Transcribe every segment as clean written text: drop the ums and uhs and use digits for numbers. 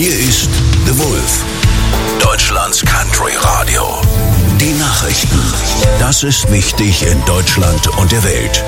Hier ist The Wolf, Deutschlands Country Radio. Die Nachrichten. Das ist wichtig in Deutschland und der Welt.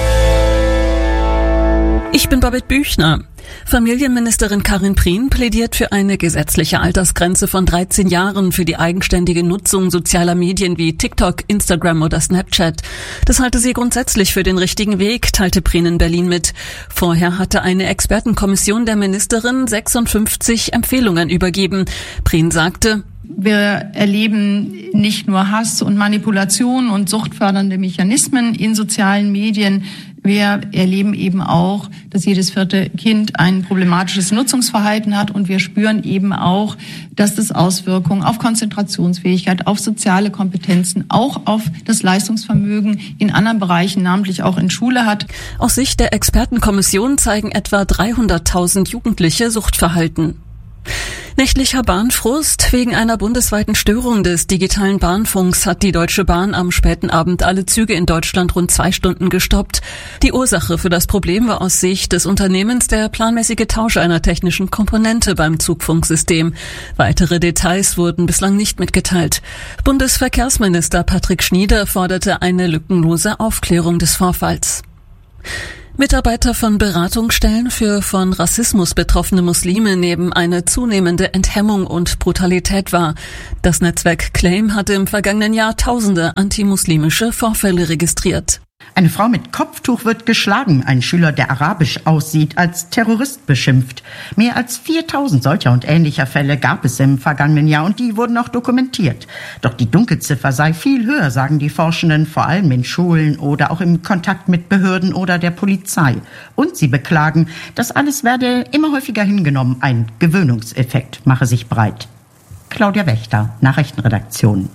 Ich bin Babette Büchner. Familienministerin Karin Prien plädiert für eine gesetzliche Altersgrenze von 13 Jahren für die eigenständige Nutzung sozialer Medien wie TikTok, Instagram oder Snapchat. Das halte sie grundsätzlich für den richtigen Weg, teilte Prien in Berlin mit. Vorher hatte eine Expertenkommission der Ministerin 56 Empfehlungen übergeben. Prien sagte: Wir erleben nicht nur Hass und Manipulation und suchtfördernde Mechanismen in sozialen Medien. Wir erleben eben auch, dass jedes vierte Kind ein problematisches Nutzungsverhalten hat, und wir spüren eben auch, dass das Auswirkungen auf Konzentrationsfähigkeit, auf soziale Kompetenzen, auch auf das Leistungsvermögen in anderen Bereichen, namentlich auch in Schule hat. Aus Sicht der Expertenkommission zeigen etwa 300.000 Jugendliche Suchtverhalten. Nächtlicher Bahnfrust. Wegen einer bundesweiten Störung des digitalen Bahnfunks hat die Deutsche Bahn am späten Abend alle Züge in Deutschland rund 2 Stunden gestoppt. Die Ursache für das Problem war aus Sicht des Unternehmens der planmäßige Tausch einer technischen Komponente beim Zugfunksystem. Weitere Details wurden bislang nicht mitgeteilt. Bundesverkehrsminister Patrick Schnieder forderte eine lückenlose Aufklärung des Vorfalls. Mitarbeiter von Beratungsstellen für von Rassismus betroffene Muslime nehmen eine zunehmende Enthemmung und Brutalität wahr. Das Netzwerk Claim hatte im vergangenen Jahr tausende antimuslimische Vorfälle registriert. Eine Frau mit Kopftuch wird geschlagen. Ein Schüler, der arabisch aussieht, als Terrorist beschimpft. Mehr als 4000 solcher und ähnlicher Fälle gab es im vergangenen Jahr, und die wurden auch dokumentiert. Doch die Dunkelziffer sei viel höher, sagen die Forschenden, vor allem in Schulen oder auch im Kontakt mit Behörden oder der Polizei. Und sie beklagen, das alles werde immer häufiger hingenommen. Ein Gewöhnungseffekt mache sich breit. Claudia Wächter, Nachrichtenredaktion.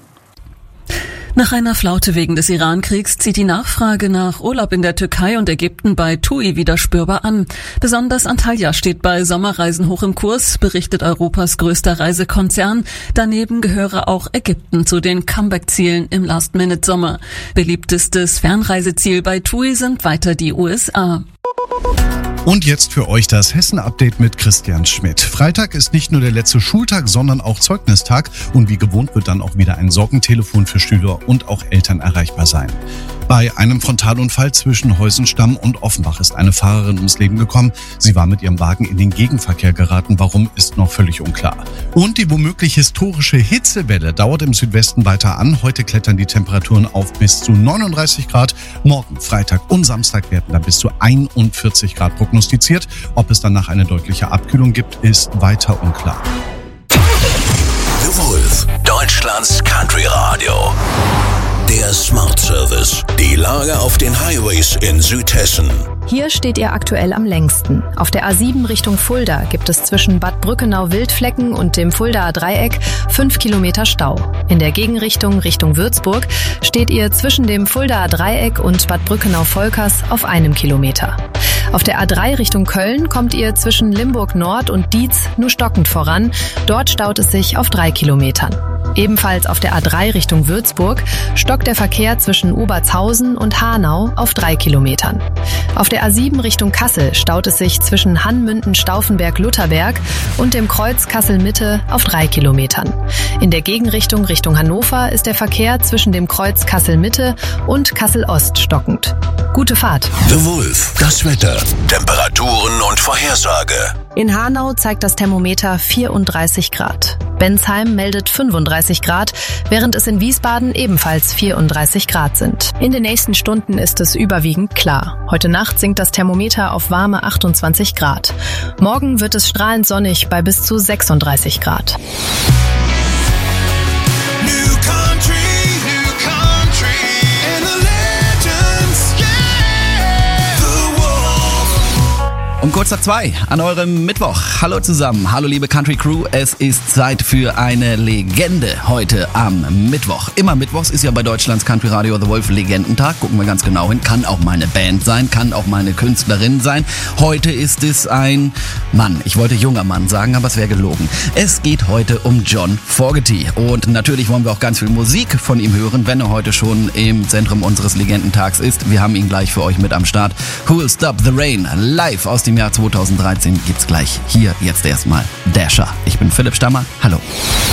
Nach einer Flaute wegen des Iran-Kriegs zieht die Nachfrage nach Urlaub in der Türkei und Ägypten bei TUI wieder spürbar an. Besonders Antalya steht bei Sommerreisen hoch im Kurs, berichtet Europas größter Reisekonzern. Daneben gehöre auch Ägypten zu den Comeback-Zielen im Last-Minute-Sommer. Beliebtestes Fernreiseziel bei TUI sind weiter die USA. Und jetzt für euch das Hessen-Update mit Christian Schmidt. Freitag ist nicht nur der letzte Schultag, sondern auch Zeugnistag. Und wie gewohnt wird dann auch wieder ein Sorgentelefon für Schüler und auch Eltern erreichbar sein. Bei einem Frontalunfall zwischen Heusenstamm und Offenbach ist eine Fahrerin ums Leben gekommen. Sie war mit ihrem Wagen in den Gegenverkehr geraten. Warum, ist noch völlig unklar. Und die womöglich historische Hitzewelle dauert im Südwesten weiter an. Heute klettern die Temperaturen auf bis zu 39 Grad. Morgen, Freitag und Samstag werden dann bis zu 41 Grad prognostiziert. Ob es danach eine deutliche Abkühlung gibt, ist weiter unklar. The Wolf, Deutschlands Country Radio. Der Smart Service. Die Lage auf den Highways in Südhessen. Hier steht ihr aktuell am längsten. Auf der A7 Richtung Fulda gibt es zwischen Bad Brückenau-Wildflecken und dem Fuldaer Dreieck 5 Kilometer Stau. In der Gegenrichtung Richtung Würzburg steht ihr zwischen dem Fuldaer Dreieck und Bad Brückenau-Volkers auf 1 Kilometer. Auf der A3 Richtung Köln kommt ihr zwischen Limburg Nord und Dietz nur stockend voran. Dort staut es sich auf 3 Kilometern. Ebenfalls auf der A3 Richtung Würzburg stockt der Verkehr zwischen Obertshausen und Hanau auf 3 Kilometern. Auf der A7 Richtung Kassel staut es sich zwischen Hannmünden-Stauffenberg-Lutherberg und dem Kreuz Kassel-Mitte auf 3 Kilometern. In der Gegenrichtung Richtung Hannover ist der Verkehr zwischen dem Kreuz Kassel-Mitte und Kassel-Ost stockend. Gute Fahrt. The Wolf, das Wetter, Temperaturen und Vorhersage. In Hanau zeigt das Thermometer 34 Grad. Bensheim meldet 35 Grad, während es in Wiesbaden ebenfalls 34 Grad sind. In den nächsten Stunden ist es überwiegend klar. Heute Nacht sinkt das Thermometer auf warme 28 Grad. Morgen wird es strahlend sonnig bei bis zu 36 Grad. Um kurz nach 2 an eurem Mittwoch. Hallo zusammen, hallo liebe Country Crew. Es ist Zeit für eine Legende heute am Mittwoch. Immer mittwochs ist ja bei Deutschlands Country Radio The Wolf Legendentag. Gucken wir ganz genau hin. Kann auch meine Band sein, kann auch meine Künstlerin sein. Heute ist es ein Mann. Ich wollte junger Mann sagen, aber es wäre gelogen. Es geht heute um John Fogerty. Und natürlich wollen wir auch ganz viel Musik von ihm hören, wenn er heute schon im Zentrum unseres Legendentags ist. Wir haben ihn gleich für euch mit am Start. Who'll Stop the Rain? Live aus dem dem Jahr 2013 gibt's gleich hier jetzt erstmal Dasher. Ich bin Philipp Stammer. Hallo.